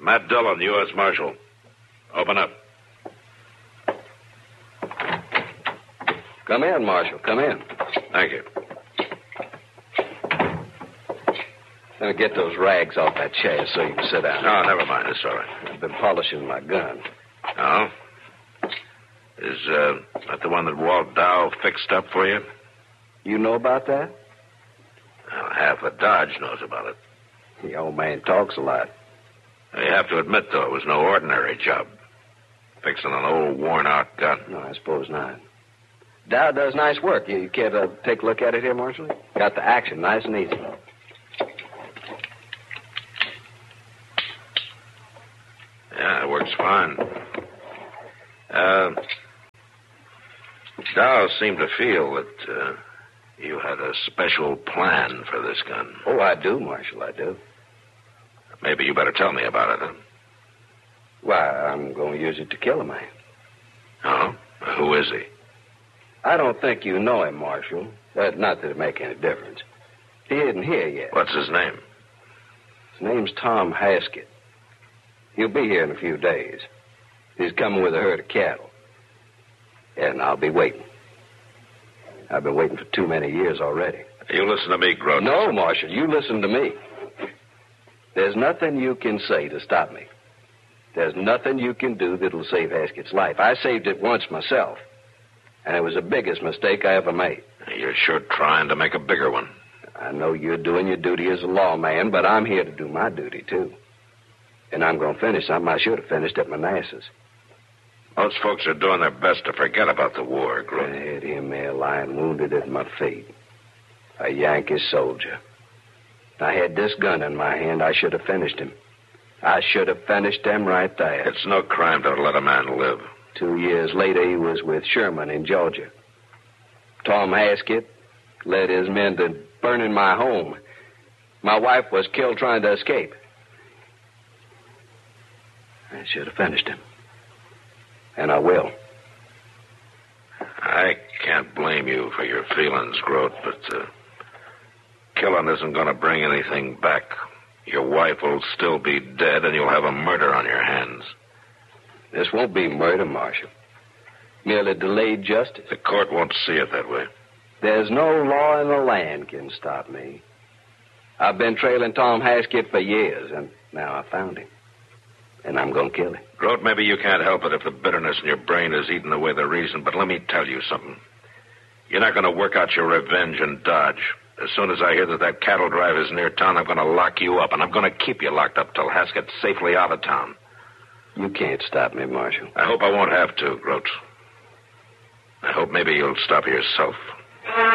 Matt Dillon, U.S. Marshal. Open up. Come in, Marshal. Come in. Thank you. Let me get those rags off that chair so you can sit down. No, never mind. It's all right. I've been polishing my gun. Oh? Is that the one that Walt Dow fixed up for you? You know about that? Well, half of Dodge knows about it. The old man talks a lot. You have to admit, though, it was no ordinary job. Fixing an old, worn-out gun. No, I suppose not. Dow does nice work. You care to take a look at it here, Marshal? Got the action, nice and easy. Yeah, it works fine. Dow seemed to feel that you had a special plan for this gun. Oh, I do, Marshal, I do. Maybe you better tell me about it, huh? Why, I'm going to use it to kill a man. Oh? Who is he? I don't think you know him, Marshal. Not that it make any difference. He isn't here yet. What's his name? His name's Tom Haskett. He'll be here in a few days. He's coming with a herd of cattle. And I'll be waiting. I've been waiting for too many years already. You listen to me, Grote. No, Marshal, you listen to me. There's nothing you can say to stop me. There's nothing you can do that'll save Haskett's life. I saved it once myself. And it was the biggest mistake I ever made. You're sure trying to make a bigger one. I know you're doing your duty as a lawman, but I'm here to do my duty, too. And I'm going to finish something I should have finished at Manassas. Most folks are doing their best to forget about the war, Grote. I had him there lying wounded at my feet. A Yankee soldier. If I had this gun in my hand, I should have finished him. I should have finished him right there. It's no crime to let a man live. 2 years later, he was with Sherman in Georgia. Tom Haskett led his men to burning my home. My wife was killed trying to escape. I should have finished him. And I will. I can't blame you for your feelings, Grote, but killing isn't going to bring anything back. Your wife will still be dead, and you'll have a murder on your hands. This won't be murder, Marshal. Merely delayed justice. The court won't see it that way. There's no law in the land can stop me. I've been trailing Tom Haskett for years, and now I found him. And I'm going to kill him. Grote, maybe you can't help it if the bitterness in your brain is eating away the reason, but let me tell you something. You're not going to work out your revenge in Dodge. As soon as I hear that cattle drive is near town, I'm going to lock you up, and I'm going to keep you locked up till Haskett's safely out of town. You can't stop me, Marshal. I hope I won't have to, Grote. I hope maybe you'll stop yourself.